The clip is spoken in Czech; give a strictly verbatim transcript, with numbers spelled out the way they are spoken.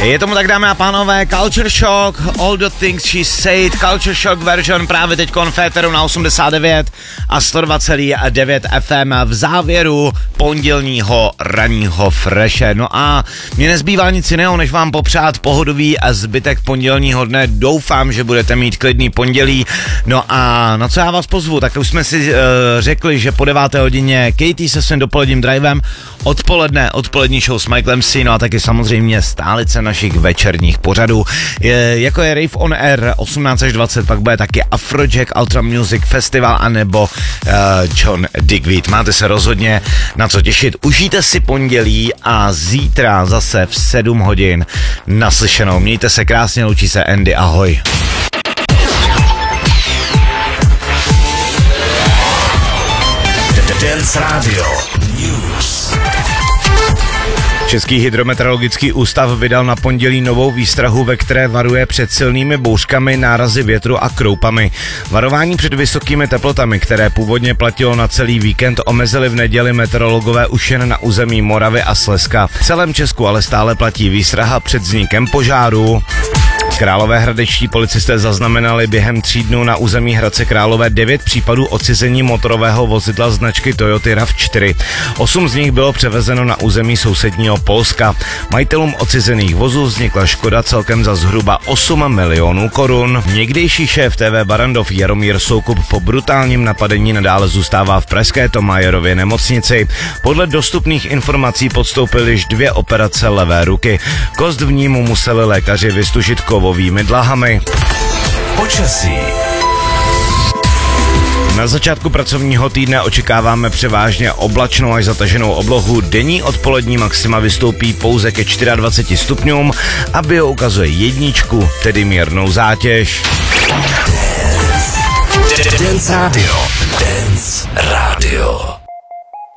Je tomu tak, dámy a pánové, Culture Shock, All the Things She Said, Culture Shock version právě teď konféteru na osmdesát devět a sto dva celá devět F M v závěru pondělního ranního freše. No a mě nezbývá nic jiného, než vám popřát pohodový a zbytek pondělního dne. Doufám, že budete mít klidný pondělí. No a na co já vás pozvu, tak už jsme si uh, řekli, že po deváté hodině Katie se svým dopoledním drivem, odpoledne, odpolední show s Michaelem C, no a taky samozřejmě stálice našich večerních pořadů. Je, jako je Rave on Air osmnáct až dvacet, pak bude taky Afrojack Ultra Music Festival anebo uh, John Digweed. Máte se rozhodně na co těšit. Užijte si pondělí a zítra zase v sedm hodin naslyšenou. Mějte se krásně, loučí se Andy, ahoj. Dance Radio News. Český hydrometeorologický ústav vydal na pondělí novou výstrahu, ve které varuje před silnými bouřkami, nárazy větru a kroupami. Varování před vysokými teplotami, které původně platilo na celý víkend, omezili v neděli meteorologové už jen na území Moravy a Slezska. V celém Česku ale stále platí výstraha před vznikem požáru. Královéhradečtí policisté zaznamenali během tří dnů na území Hradce Králové devět případů odcizení motorového vozidla značky Toyota RAV čtyři. Osm z nich bylo převezeno na území sousedního Polska. Majitelům odcizených vozů vznikla škoda celkem za zhruba osm milionů korun. Někdejší šéf T V Barrandov Jaromír Soukup po brutálním napadení nadále zůstává v pražské Tomájerově nemocnici. Podle dostupných informací podstoupil již dvě operace levé ruky. Kost v ní mu museli lékaři vystužit kovovými dlahami. Počasí. Na začátku pracovního týdne očekáváme převážně oblačnou až zataženou oblohu. Denní odpolední maxima vystoupí pouze ke dvaceti čtyřem stupňům a bio ukazuje jedničku, tedy mírnou zátěž. Dance Radio. Dance Radio.